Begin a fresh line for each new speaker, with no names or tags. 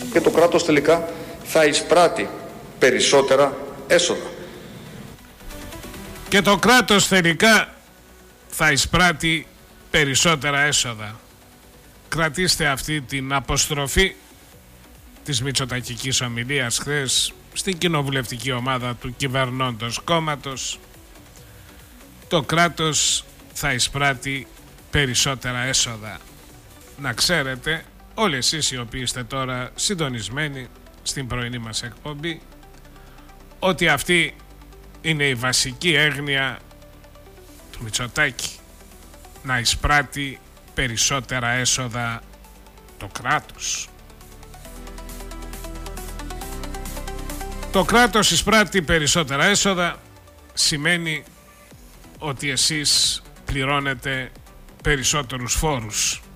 και το κράτος τελικά θα εισπράττει περισσότερα έσοδα.
Και το κράτος τελικά θα εισπράττει περισσότερα έσοδα. Κρατήστε αυτή την αποστροφή της μητσοτακικής ομιλίας χθες στην κοινοβουλευτική ομάδα του κυβερνώντος κόμματος. Το κράτος θα εισπράττει περισσότερα έσοδα. Να ξέρετε όλοι εσείς οι οποίοι είστε τώρα συντονισμένοι στην πρωινή μας εκπομπή ότι αυτή είναι η βασική έγνοια του Μητσοτάκη, να εισπράττει περισσότερα έσοδα το κράτος. Το κράτος εισπράττει περισσότερα έσοδα σημαίνει ότι εσείς πληρώνετε περισσότερους φόρους.